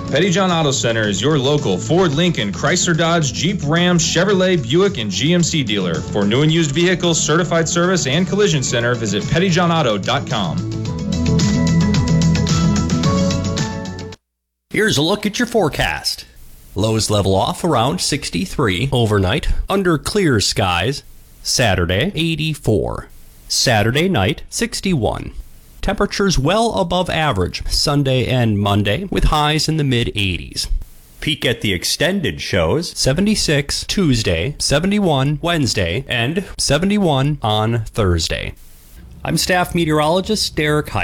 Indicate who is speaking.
Speaker 1: Pettyjohn Auto Center is your local Ford, Lincoln, Chrysler, Dodge, Jeep, Ram, Chevrolet, Buick, and GMC dealer. For new and used vehicles, certified service, and collision center, visit pettyjohnauto.com.
Speaker 2: Here's a look at your forecast. Lows level off around 63 overnight, under clear skies. Saturday, 84. Saturday night, 61. Temperatures well above average Sunday and Monday, with highs in the mid-80s. Peak at the extended shows 76 Tuesday, 71 Wednesday, and 71 on Thursday. I'm staff meteorologist Derek Height.